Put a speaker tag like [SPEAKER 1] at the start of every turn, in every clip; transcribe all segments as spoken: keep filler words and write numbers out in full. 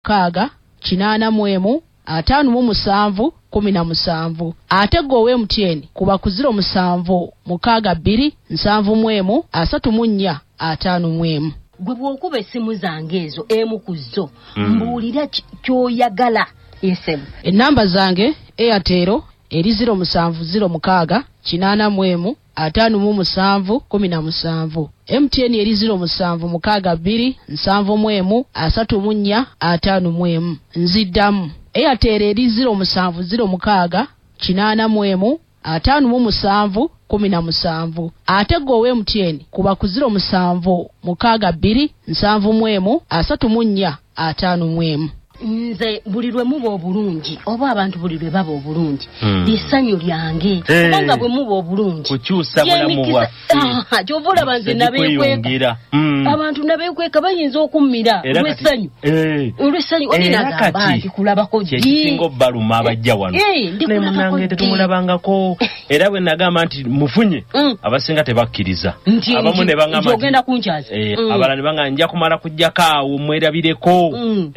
[SPEAKER 1] mukaaga kinaana mu emu ataano mu musanvu kumi na musanvu. Ate gwe M T N kuba ku ziro musanvu mukaaga bbiri nsanvu mu emu asatu mu nnya ataano mu emu.
[SPEAKER 2] Gwe bw'okuba essimu zange ezo emu ku zo mbuulira ky'oyagala. Yesemu
[SPEAKER 1] ennamba zange Airtel eri ziro musanvu ziro mukaaga kinaana mu emu ataano mu musanvu kumi na musanvu. M T N eri ziro musanvu mukaaga bbiri nsanvu mu emu asatu mu nnya ataano mu emu. Nziddamu Airtel eri ziro musanvu ziro mukaaga kinaana mu emu ataano mu musanvu kumi na musanvu. Ate gwe M T N kuba ku ziro musanvu mukaaga bbiri nsanvu mu emu asatu mu nnya ataano mu emu.
[SPEAKER 2] Nze buli lwe muba obulungi oba abantu buli lwe baba obulungi lisanyo lyange kubanga bwe muba obulungi
[SPEAKER 3] kukyusa bulamu bwaffe
[SPEAKER 2] kyovula banze nabeekweka abantu nabeekweka bayinza okummira olw'essanyu olw'essanyu olinagamba nti kulabako
[SPEAKER 3] kyekisinga obbaluma abajja wano ne munange tetumulabangako era bwe nagamba nti mufunye abasinga tebakkiriza abamu ne bangamba
[SPEAKER 2] ogenda kunkyaza
[SPEAKER 3] abalala ne bangamba nja kumala kujjako awo mwerabireko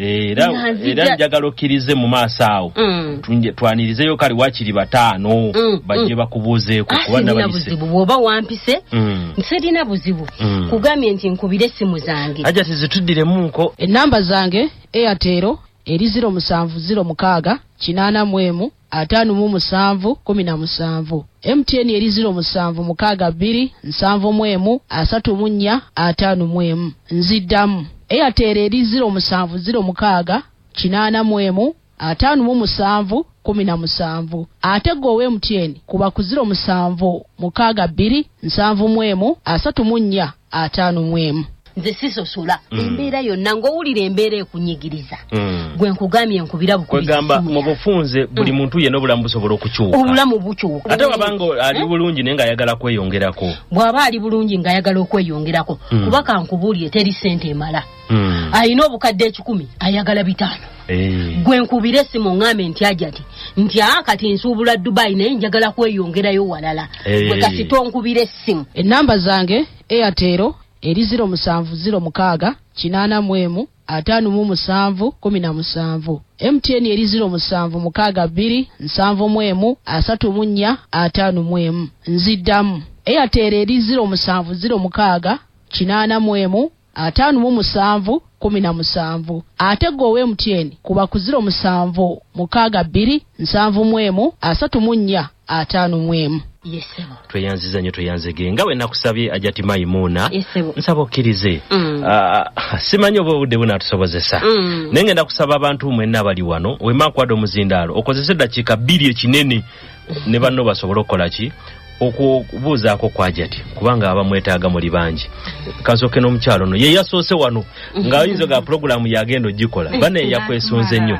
[SPEAKER 3] era era njagala okkirize mu maaso awo twanirizeyo kali wakiri bataano bajje bakubuuzeeko kuba nabayise
[SPEAKER 2] bw'oba wampise nserina buzibu kugambye nti nkubire essimu zange
[SPEAKER 3] aja tizituddiremunko.
[SPEAKER 1] Ennamba zange Airtel eri ziro musanvu ziro mukaaga kinaana mu emu ataano mu musanvu kumi na musanvu. M T N eri ziro musanvu mukaaga bbiri nsanvu mu emu asatu mu nnya ataano mu emu. Nziddamu Airtel eri ziro musanvu ziro mukaaga kinaana mu emu ataano mu musanvu kumi na musanvu. Ate gwe M T N kuba ku ziro musanvu mukaaga bbiri nsanvu mu emu asatu mu nnya ataano mu emu.
[SPEAKER 2] Nze sisosola embeera yonna ng'owulira embeera ekunyigiriza gwe nkugambye nkubira bukubi
[SPEAKER 3] kwegamba mu bufunze buli muntu yenna obulamu busobola okukyuka
[SPEAKER 2] obulamu bukyuka
[SPEAKER 3] ate wabanga ali bulungi naye ng'ayagala kweyongerako
[SPEAKER 2] bw'aba ali bulungi ng'ayagala okweyongerako kuba kankubuulire teri ssente emala ayina obukadde ekikumi ayagala bitaano gwe nkubira essimu ŋŋambe nti ajati nti aa kati nsuubula Dubai naye njagala kweyongerayo walala gwe kasi tonkubira essimu.
[SPEAKER 1] Ennamba zange Airtel eri ziro musanvu ziro mukaaga kinaana mu emu ataano mu musanvu kumi na musanvu. M T N eri ziro musanvu mukaaga bbiri nsanvu mu emu asatu mu nnya ataano mu emu. Nziddamu Airtel eri ziro musanvu ziro mukaaga kinaana mu emu ataano mu musanvu kumi na musanvu. Ate gwe M T N kuba ku ziro musanvu mukaaga bbiri nsanvu mu emu asatu mu nnya ataano mu emu.
[SPEAKER 2] Yesebo
[SPEAKER 3] tweyanziza nnyo tweyanzege nga we nakusabye Ajati Maimuna
[SPEAKER 2] Yesebo
[SPEAKER 3] nsaba okkirize
[SPEAKER 2] mm.
[SPEAKER 3] uh, simanyi oba obudde bunatusobozesa
[SPEAKER 2] mm.
[SPEAKER 3] naye ngenda kusaba abantu mwenna abali wano wemakwada omuzindaalo okozese eddakiika bbiri ekinene ne banno basobole okukola ki okubuuzaako kwa Ajati kubanga abamwetaaga muli bangi kasooke n'omukyalo no ye yasoose wano ng'ayinza ga pulogulaamu yagenda ogikola bane yakwesunze nnyo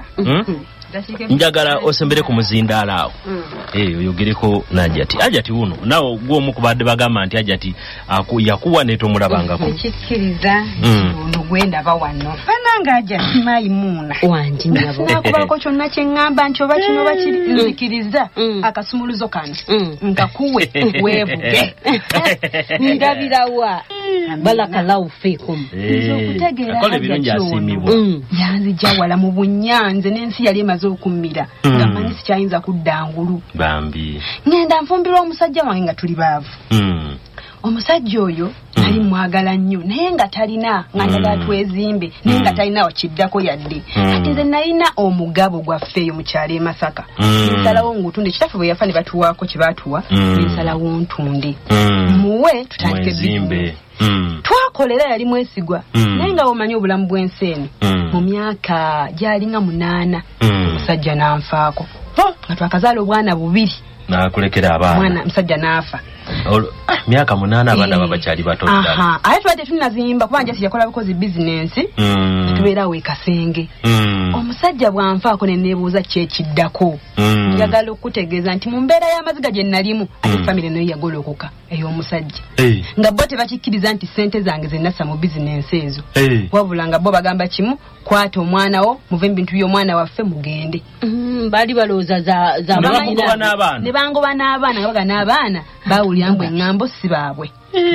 [SPEAKER 3] njagala osembere ku muzindaalo awo eh oyogereko n'Ajati Ajati wuno nawo gwomu kubadde bagamba nti Ajati yakuwa ne tomulabangako
[SPEAKER 4] kikkiriza ono gwenda bawano bananga Ajati Maimuna
[SPEAKER 2] wanji nyabo
[SPEAKER 4] nakubako kyonna kye ŋŋamba nti oba kino bakiriza akasumuluzo kano nkakuwe weebuge
[SPEAKER 2] ndabirawa balakallahu fikum
[SPEAKER 4] okutegeera
[SPEAKER 3] akola ebirungi asiimibwa
[SPEAKER 4] yanzija wala mu bunyanze n'ensi yali emaze okummira nga manyi sikyayinza kudda ngulu
[SPEAKER 3] bambi
[SPEAKER 4] ngenda nfumbirwa omusajja wange nga tuli baavu omusajja oyo nali mwagala nnyo naye nga talina nga njagala twezimbe naye nga talina wakiddako yadde kati nze nalina omugabo gwaffeeyo mu kyalo e Masaka nsalawo ngutunde kitaffe bwe yafa ne batuwaako kye baatuwa nsalawo ntunde muwe tutandike
[SPEAKER 3] bizimbe
[SPEAKER 4] twakolera yali mwesigwa naye nga omanyi obulamu bw'ensi eno mu myaka gyalinga munaana omusajja n'anfaako nga twakazaala obwana bubiri
[SPEAKER 3] nakulekera abaana
[SPEAKER 4] mwana musajja n'afa
[SPEAKER 3] myaka munaana abaana babakyali bato
[SPEAKER 4] ddala ate tubadde tunazimba kuba njasi yakola bukozi bizinensi tubeerawo e Kasenge omusajja bw'anfaako ne neebuuza kyekiddako njagala okutegeeza nti mu mbeera y'amaziga gye nalimu ate famire nayo yagolokoka ey'omusajja nga bo tebakikkiriza nti ssente zange ze nassa mu bizinensi ezo wabula nga bo bagamba kimu kwata omwana wo muve mu bintu by'omwana waffe mugende
[SPEAKER 2] baali balowooza za
[SPEAKER 4] ne bangoba n'abaana nga baga n'abaana bawulira mbu eŋŋambo si baabwe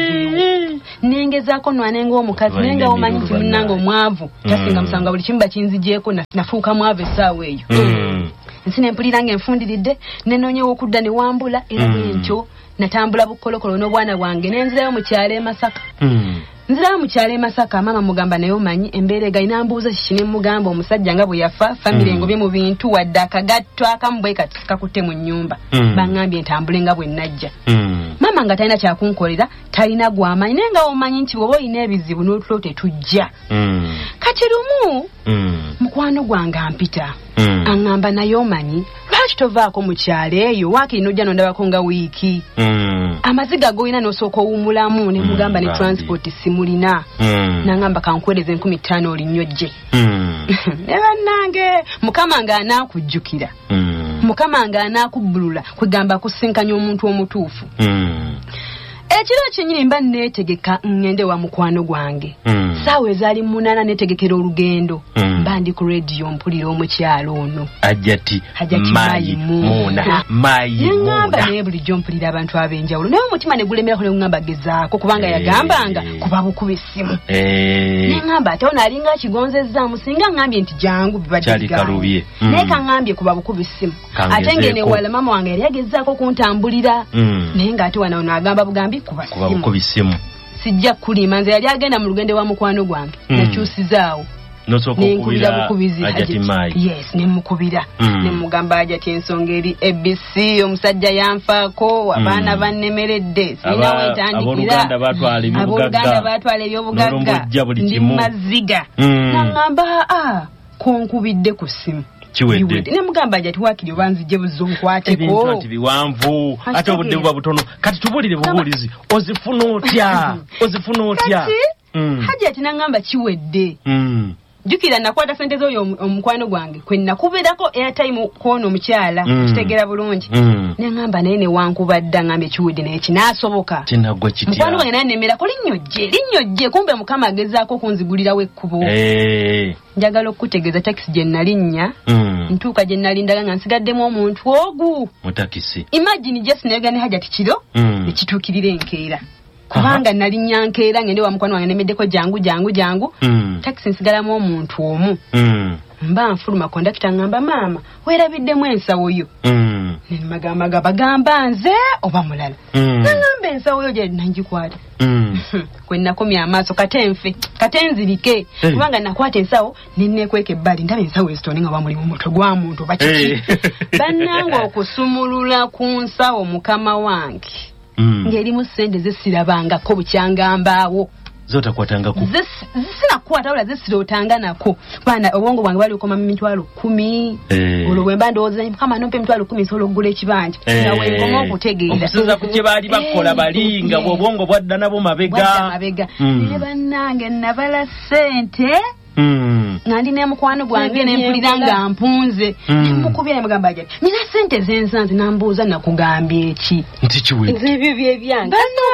[SPEAKER 4] nengezaako nwanenga omukazi naye nga omanyi nti munnange omwavu tasinga musanga buli kimu bakinzigyeko nafuuka mwavu essaawa eyo nsi nempulira nga enfundiridde nenoonyewo okudda ne wambula era bwentyo natambula bukolokolo n'obwana bwange nenzirayo mu kyalo e Masaka nzirayo mu kyalo e Masaka maama mugamba naye omanyi embeera egayina mbuuza kiki ne mugamba omusajja nga bwe yafa famire engobye mu bintu wadde akagatto akamu bwe kati kakutte mu nnyumba baŋŋambye ntambule nga bwe najja maama nga talina kyakunkolera talina gw'amanyi naye nga omanyi nti bw'oba olina ebizibu n'otulo tetujja kati lumu mukwano gwange ampita aŋŋamba naye omanyi lwaki tovaako mu kyalo eyo waakiri n'ojja nondabako nga wiiki amaziga g'olina n'osooka owummulamu ne mugamba ne transport simulina naŋŋamba kankuweereza enkumi ttaano olinyojje ne bannange mukama nga anaakujjukira mukama nga anaakubbulula kwegamba kusinkanya omuntu omutuufu ekiro kyenyini mba neetegeka ngende wa mukwano gwange saawa ezaali munaana neetegekera olugendo mba ndi ku rediyo mpulira omukyalo ono
[SPEAKER 3] ajati mayimuna
[SPEAKER 4] neŋŋamba naye bulijjo mpulira abantu ab'enjawulo naye omutima ne gulemerako ne guŋŋamba gezaako kubanga yagambanga kuba bukuba essimu neŋŋamba ate ono alinga akigonzezzaamu singa ŋŋambye nti jangu bibaddegaanye naye kaŋŋambye kuba bukuba essimu ate ngene wala mama wange yali agezaako okuntambulira naye ng'ate wana ono agamba bugambi kuba
[SPEAKER 3] kubisimu
[SPEAKER 4] sijja kulima nze yali agenda mu lugendo wa mukwano gwange nakyusizaawo nenkubira bukubizi yes nemukubira nemugamba ajati ensonga eri A B C omusajja yanfaako abaana bannemeredde sina wetandikira abooluganda batwala ebyobugagga ndi maziga naŋŋamba a konkubidde ku ssimu
[SPEAKER 3] kiwedde
[SPEAKER 4] ne mugamba ajati wakiri obanzije buzonkwateko
[SPEAKER 3] ebintu ati biwanvu ate obudde buba butono kati tubulire bubulizi ozifuna otya ozifuna otya
[SPEAKER 4] hajati naŋŋamba kiwedde jukira nakwata sente z'oyo omukwano gwange kwe nakubirako airtime kwono omukyala kitegera bulungi neŋŋamba naye ne wankubadda ŋŋamba ekiwedde naye kinaasoboka mukwano gwange naye nemerako linnyojje linnyojje kumbe mukama agezaako okunzigulirawo ekkubo njagala okukutegeeza takisi gye nalinnya ntuuka gye nalindaga nga nsigaddemu omuntu ogu
[SPEAKER 3] mutakisi
[SPEAKER 4] imagine jesi nayega ne hajati kiro ekituukirira enkeera kubanga nalinnya nkeera ngende wa mukwano wange nemeddeko jangu jangu jangu takisi nsigalamu omuntu omu mba nfuluma kondakita ŋŋamba maama weerabiddemu ensawo yo nemagamaga bagamba nze oba mulala naŋŋamba ensawo yo gye nangikwata kwe nakomya amaaso kate nfe kate nzirike kubanga nakwata ensawo nenneekweka ebbali ndaba ensawo ezitone nga bamulimu mutwe gwa muntu oba kiki bannange okusumulula ku nsawo mukama wange ng'erimu ssente zesirabangako bukyangambaawo
[SPEAKER 3] zotakwatangako
[SPEAKER 4] zisinakwata wala zesirootanga nako bana obwongo bwange bali okoma mitwalo kumi olwo bwe mba ndowooza mukama nompa emitwalo kumi nsobola okugula ekibanja nga wengoma okutegeera
[SPEAKER 3] okusinza ku kye baali bakola bali nga obwongo bwadda nabo mabega
[SPEAKER 4] naye bannange nabala ssente nga ndi ne mukwano gwange nempulira nga mpunze nemukubira nemugamba ajati nina ssente zenzanze nambuuza nakugambye eki
[SPEAKER 3] nti kiwedde
[SPEAKER 2] ebyo byebyange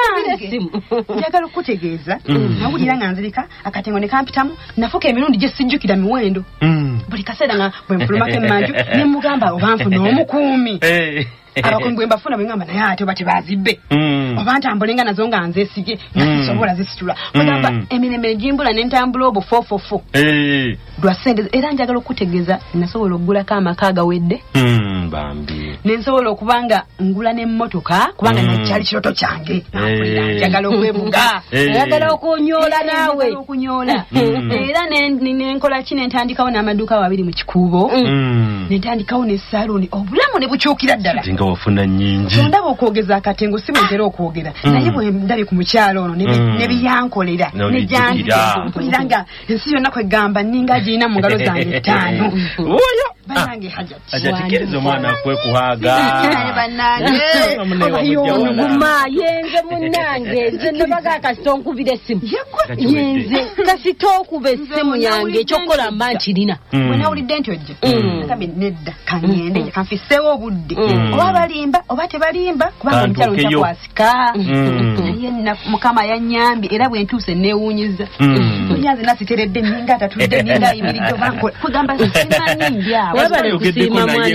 [SPEAKER 4] njagala okukutegeeza nawulira nga nzirika akatengo ne kampitamu nafuka emirundi gye sijjukira miwendo buli kaseera nga bwe nfulumako emmanju nemugamba oba nfuna omukuumi abakuumi bwe mbafuna bwe ngamba naye ate oba tebazibbe oba ntambulenga nazo nga nzeesige nasobola zisitula bagamba emirembe egimbula nentambula obo fofofo lwa ssente era njagala okukutegeeza nasobola okugulako amaka agawedde nensobola okuba nga ngula n'emmotoka kubanga nakyali kiroto kyange njagala okwebuga
[SPEAKER 2] ayagala okunyoola naawe
[SPEAKER 4] okunyoola era nenkola ki nentandikawo n'amaduuka abiri mu kikuubo nentandikawo n'essaluuni obulamu ne bukyukira ddala
[SPEAKER 3] wafuna nyingi
[SPEAKER 4] ndaba okwogeza akatengo si bwentera okwogera naye bwe ndabye ku mukyalo ono ne biyankolera ne janjira nga ensi yonna kwegamba ninga agirina mu ngalo zange ttaano
[SPEAKER 3] oyo
[SPEAKER 4] banange hajati
[SPEAKER 3] ajatikiriza omwana akwekuhaaga
[SPEAKER 2] muma yenze munange nze nabaga kasita onkubira essimu yenze kasita okuba essimu yange ekyokukola mba nkirina
[SPEAKER 4] bwe nawulidde nti ojja nakambe nedda kangende kanfiseewo obudde oba balimba oba tebalimba kubanga omukyalo ntakwasika naye mukama yannyambye era bwe ntuuse neewuunyiza onyanze nasiteredde ninga atatudde ninga ayimiridde kugamba simanyi ndi awo
[SPEAKER 2] wabale kusiima mwana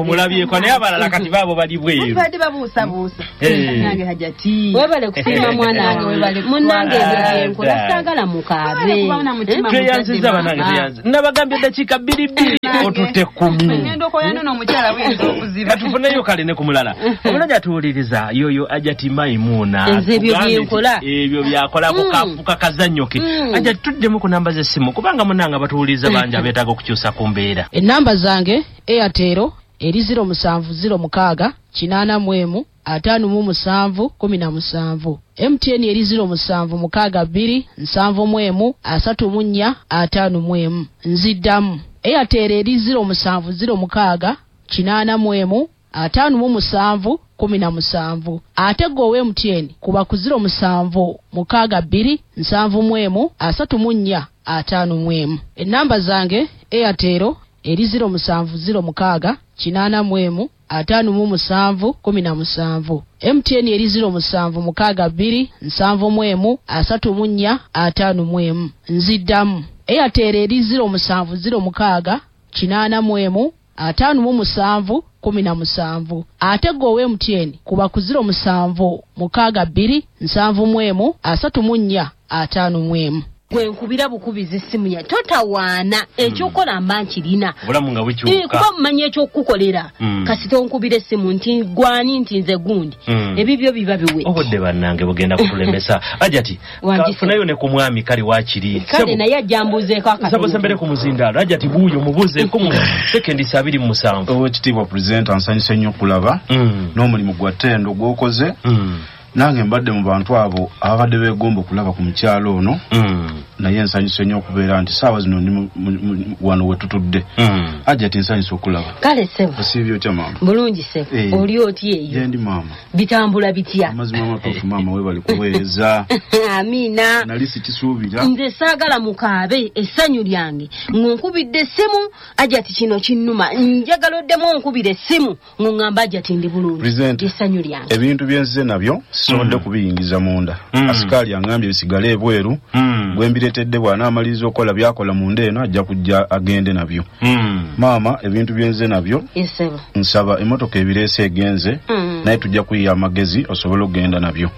[SPEAKER 3] mulabye kwa naye abalala kati babo bali bweru
[SPEAKER 4] badi babuusa buusa nange hajati
[SPEAKER 2] webale kusiima mwana wange webale munnange ebyenkola saagala mukaabe
[SPEAKER 3] tweyanziza banange tweyanziza nabagambye eddakiika bbiri bbiri otutte kumi
[SPEAKER 4] ngenda okoyano n'omukyala buyinza okuziba
[SPEAKER 3] katufuneyo kale ne ku mulala omulala tuwuliriza yoyo Ajati Maimuna
[SPEAKER 2] nze ebyo byenkola
[SPEAKER 3] ebyo byakola ku kazannyo ke Ajati tuddemu ku namba z'essimu kubanga munanga batuwuliriza bangi abeetaaga okukyusa ku mbeera
[SPEAKER 1] ennamba zange Airtel eri ziro musanvu ziro mukaaga kinaana mu emu ataano mu musanvu kumi na musanvu M T N eri ziro musanvu mukaaga bbiri nsanvu mu emu asatu mu nnya ataano mu emu nziddamu Airtel eri ziro musanvu ziro mukaaga kinaana mu emu ataano mu musanvu kumi na musanvu ate gwe M T N kuba ku ziro musanvu mukaaga bbiri nsanvu mu emu asatu mu nnya ataano mu emu ennamba zange Airtel eri ziro musanvu ziro mukaaga kinaana mu emu ataano mu musanvu kumi na musanvu M T N eri ziro musanvu mukaaga bbiri nsanvu mu emu asatu mu nnya ataano mu emu nziddamu Airtel eri ziro musanvu ziro mukaaga kinaana mu emu ataano mu musanvu kumi na musanvu ate gwe M T N kuba ku ziro musanvu mukaaga bbiri nsanvu mu emu asatu mu nnya ataano mu emu
[SPEAKER 2] gwe nkubira bukubiza essimu ya totawaana ekyokola mba nkirina
[SPEAKER 3] obulamu nga bukyuka
[SPEAKER 2] kuba mumanya ekyokukolera kasita onkubira essimu nti gwani nti nze gundi ebibyo biba biwe
[SPEAKER 3] obudde bannange bugenda kutulemesa Ajati kafunayo ne ku mwami kali wakiri
[SPEAKER 2] kale naye ajambuzeeko akatono
[SPEAKER 3] sabo sembere ku muzindaalo Ajati buuyo mubuzeeko mu sekendi abiri mu musanvu
[SPEAKER 5] owekitiibwa pulezidenti ansanyusa nnyo okulaba n'omulimu gwa ttendo gw'okoze nange mbadde mu bantu abo abadde beegomba okulaba ku mukyalo ono naye nsanyuse nnyo okubeera nti saawa zino ndi wano we tutudde Ajati nsanyuse okulaba
[SPEAKER 2] kale sebo
[SPEAKER 5] osiibye otya maama
[SPEAKER 2] bulungi sebo oli otya eyo
[SPEAKER 5] gye ndi maama
[SPEAKER 2] bitambula bitya
[SPEAKER 5] amazima amatuufu maama weebali kuweereza
[SPEAKER 2] amiina
[SPEAKER 5] nali sikisuubira
[SPEAKER 2] nze saagala mukaabe essanyu lyange ng'onkubidde essimu Ajati kino kinnuma njagala oddemu onkubira essimu ng'oŋŋamba Ajati ndi bulungi essanyu lyange
[SPEAKER 5] ebintu byenzize nabyo sisobodde kubiyingiza munda asikaali aŋŋambye bisigale ebweru gwe mbireetedde bw'anaamaliriza okukola byakola munda eno ajja kujja agende nabyo maama ebintu byenze nabyo nsaba emmotoka ebireese egenze naye tujja kuyiya amagezi osobole okugenda nabyo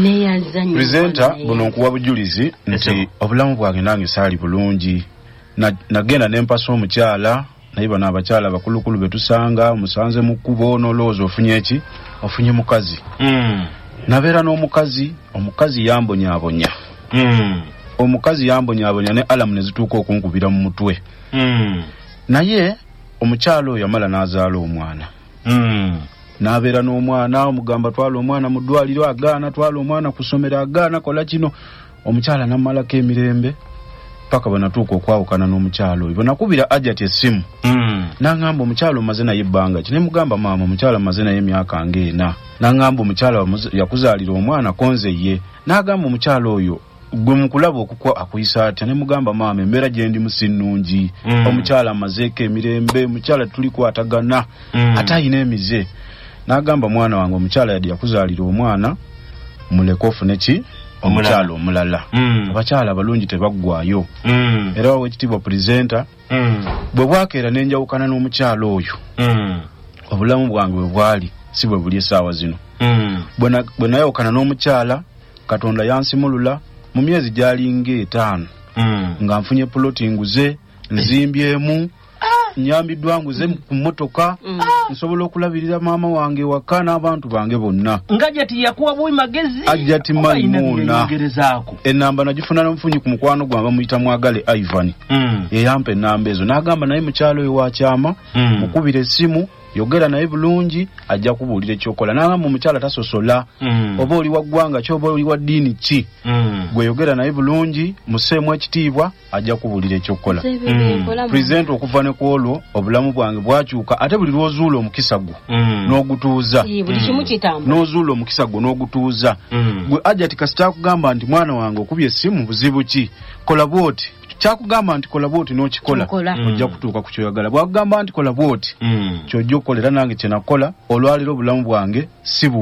[SPEAKER 5] pulezidenta buno nkuwa bujulizi nti obulamu bwange nange saali bulungi nagenda nempasa omukyala naye bano abakyala abakulukulu betusanga musanze mu kkubo n'olowooza ofunye eki ofunye mukazi nabeera n'omukazi omukazi yambonyaabonya omukazi yambonyaabonya ne alamu ne zituuka okunkubira mu mutwe naye omukyalo oyo yamala n'azaala omwana n'abeera n'omwana omugamba twala omwana mu ddwaliro agaana twala omwana ku ssomero agaana kola kino omukyala n'ammalako emirembe paka banatuuka okwawukana n'omukyalo oyo banakubira Ajati essimu n'aŋŋamba omukyala omaze naye ebbanga ki ne mugamba maama omukyala omaze naye emyaka ng'ena n'aŋŋamba omukyala yakuzaalira omwana konze ye n'agamba omukyala oyo gwe mukulaba okukwa akuyisa atya ne mugamba maama embeera gye ndi musi nnungi omukyala amazeeko emirembe omukyala tulikwatagana ate ayina emize n'agamba mwana wange omukyala yadde yakuzaalira omwana muleke ofune ki omukyala omulala abakyala abalungi tebaggwayo era wawe ekitiibwa pulezidenta bwe bwakeera n'enjawukana n'omukyala oyo obulamu bwange bwe bwali si bwe buli essaawa zino bwe nayawukana n'omukyala Katonda yansimulula mu myezi gyalinga etaano nga nfunye puloti nguze nzimbyemu nyambiddwa nguze ku mmotoka nsobola okulabirira maama wange waka n'abantu bange bonna
[SPEAKER 3] nga Ajati yakuwa bwe magezi
[SPEAKER 5] Ajati Maimuna enamba nagifuna n'omufunyi ku mukwano gwange bamuyita Mwagale Ivan yeyampa enamba ezo n'agamba naye mukyalo oyo wakyama mukubira essimu yogera naye bulungi ajja kubuulira ekyokola n'agamba omukyala tasosola oba oli wa ggwanga ki oba oli wa ddiini ki gwe yogera naye bulungi museemu ekitiibwa ajja kubuulira ekyokukola pulezidenti okuva ne ku olwo obulamu bwange bwakyuka ate buli lw'ozuula omukisa gwo n'ogutuuza n'ozuula omukisa gwo n'ogutuuza gwe Ajati kasita akugamba nti mwana wange okubye essimu buzibu ki kola bwoti kyakugamba nti kola bwoti n'okikola ojja kutuuka ku kyoyagala bwakugamba nti kola bwoti kyojja okukolera nange kye nakola olwaliro obulamu bwange si bubi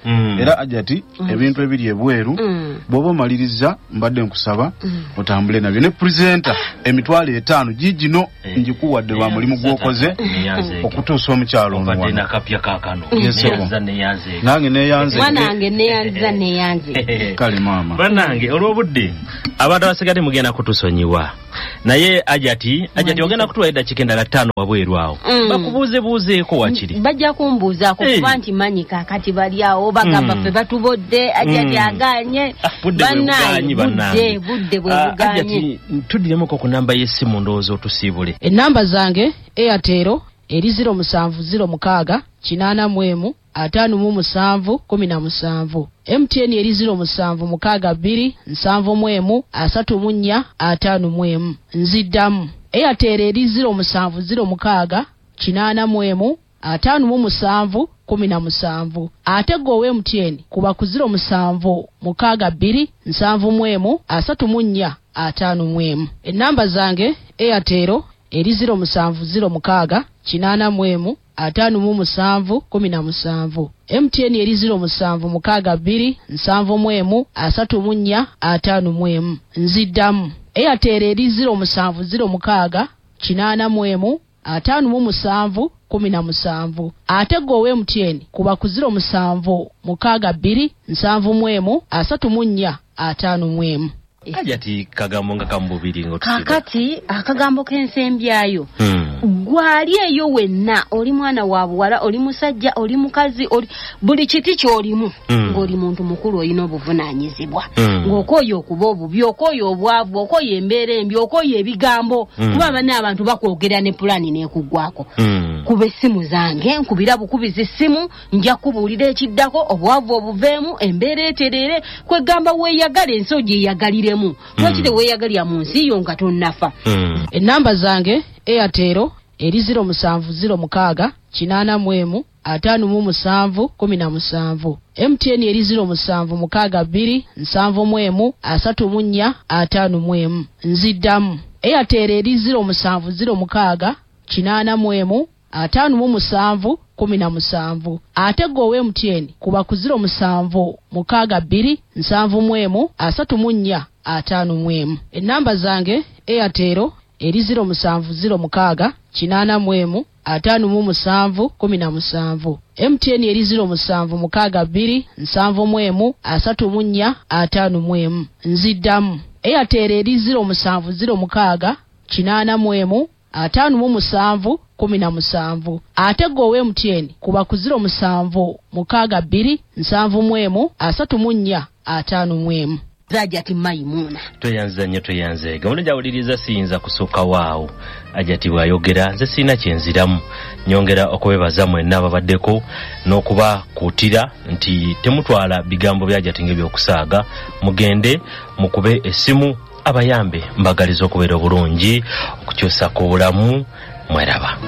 [SPEAKER 5] mm. era ajati mm. ebintu ebiri ebweru mm. bobo maliriza mbadde nkusaba mm. otambule nabyo ne presenter emitwalo etaano jijino eh. njikuwadde ba mulimu gwokoze okutuusa omukyalo ono
[SPEAKER 3] wano nakapya kakano
[SPEAKER 5] neyanza neyanze nange neyanze
[SPEAKER 2] wanange neyanza neyanze
[SPEAKER 5] kale mama
[SPEAKER 3] banange olwobudde abantu abasigade mugenda kutusonyiwa naye ajati ajati ogenda kutuwaida chikenda gatano wabweru awo mm. bakubuze buzeeko wakiri
[SPEAKER 2] bajja kumbuza ko hey. Kuba nti manyika kati bali awo bagamba mm. fe batubodde ajati mm. aganye
[SPEAKER 3] banange
[SPEAKER 2] budde budde bwe buganye uh,
[SPEAKER 3] ajati tudiremo ko ku namba y'essimu ndowooza otusiibule
[SPEAKER 1] enamba zange Airtel eri zero musanvu zero mukaaga kinaana mu emu ataano mu musanvu kumi na musanvu M T N eri zero musanvu mukaaga bbiri nsanvu mu emu asatu mu nnya ataano mu emu nziddamu Airtel eri zero musanvu zero mukaaga kinaana mu emu ataano mu musanvu kumi na musanvu ate gwe M T N kuba ku zero musanvu mukaaga bbiri nsanvu mu emu asatu mu nnya ataano mu emu enamba zange Airtel eri zero musanvu zero mukaaga kinaana mu emu ataano mu musanvu kumi na musanvu M T N eri zero musanvu mukaaga bbiri nsanvu mu emu asatu mu nnya ataano mu emu nziddamu Airtel eri zero musanvu zero mukaaga kinaana mu emu ataano mu musanvu kumi na musanvu ate gwe M T N kuba ku zero musanvu mukaaga bbiri nsanvu mu emu asatu mu nnya ataano mu emu
[SPEAKER 3] ajati kagambo nga kambubiri ngotusiba
[SPEAKER 2] kakati akagambo k'ensembyayo
[SPEAKER 3] hmm.
[SPEAKER 2] gwali eyo wenna oli mwana wa buwala oli musajja oli mukazi oli buli kiti ky'olimu hmm. ng'oli muntu mukulu olina obuvunaanyizibwa hmm. ng'okoye okuba obubi okoye obwavu okoye embeera embi okoye ebigambo hmm. kuba banne abantu bakwogera ne pulani n'ekuggwako hmm. kuba essimu zange nkubira bukubiza essimu nja kubuulira ekiddako obwavu obuveemu embeera eterere kwegamba weeyagala ensi ogyeyagalire mwakite mm. weyagalya mu nsi yo nga tonnafa
[SPEAKER 1] mm. enamba zange Airtel eri zero musanvu zero mukaaga kinaana mu emu ataano mu musanvu kumi na musanvu M T N eri zero musanvu mukaaga bbiri nsanvu mu emu asatu mu nnya ataano mu emu nziddamu Airtel eri zero musanvu zero mukaaga kinaana mu emu ataano mu musanvu kumi na musanvu ate gwe M T N kuba ku zero musanvu mukaaga bbiri nsanvu mu emu asatu mu nnya ataano mu emu enamba zange Airtel eri zero musanvu zero mukaaga kinaana mu emu ataano mu musanvu kumi na musanvu M T N eri zero musanvu mukaaga bbiri nsanvu mu emu asatu mu nnya ataano mu emu nziddamu Airtel eri zero musanvu zero mukaaga kinaana mu emu ataano mu musanvu kumi na musanvu ate gwe M T N kuba ku zero musanvu mukaaga bbiri nsanvu mu emu asatu mu nnya ataano mu emu
[SPEAKER 2] Ajati Maimuna
[SPEAKER 3] toyanza nnyo toyanze gamuno jawuliriza siyinza kusooka waawo ajati bwayogera nze sina kyenziramu nyongera okubebaza mwenna ababaddeko n'okuba kuutira nti temutwala bigambo byajati ng'ebyokusaaga mugende mukube essimu abayambe mbagaliza okubeera obulungi okukyusa ku bulamu mweraba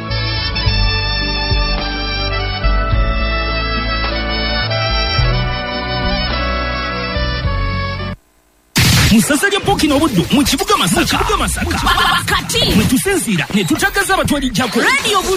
[SPEAKER 6] Musasanya poki n'obuddu mu kibuga Masaka. Mu kibuga Masaka. Kati. Mwe tusinzira ne tutagaza abatwali jako. Radio